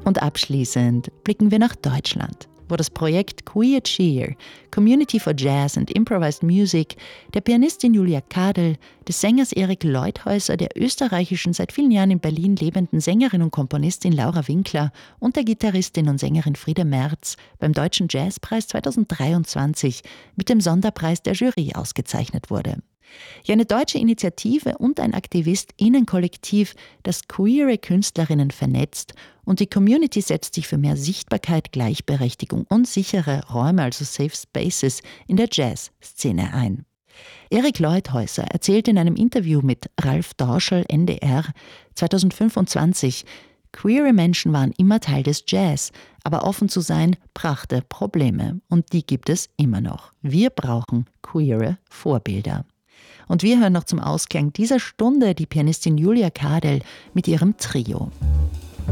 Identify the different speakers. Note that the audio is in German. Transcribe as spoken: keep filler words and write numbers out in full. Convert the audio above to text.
Speaker 1: Und abschließend blicken wir nach Deutschland, wo das Projekt Queer Cheer, Community for Jazz and Improvised Music, der Pianistin Julia Kadel, des Sängers Erik Leuthäuser, der österreichischen, seit vielen Jahren in Berlin lebenden Sängerin und Komponistin Laura Winkler und der Gitarristin und Sängerin Friede Merz beim Deutschen Jazzpreis zweitausenddreiundzwanzig mit dem Sonderpreis der Jury ausgezeichnet wurde. Ja, eine deutsche Initiative und ein AktivistInnen-Kollektiv, das queere Künstlerinnen vernetzt, und die Community setzt sich für mehr Sichtbarkeit, Gleichberechtigung und sichere Räume, also Safe Spaces, in der Jazzszene ein. Erik Leuthäuser erzählte in einem Interview mit Ralf Dorschel, N D R, zweitausendfünfundzwanzig, queere Menschen waren immer Teil des Jazz, aber offen zu sein brachte Probleme. Und die gibt es immer noch. Wir brauchen queere Vorbilder. Und wir hören noch zum Ausklang dieser Stunde die Pianistin Julia Kadel mit ihrem Trio.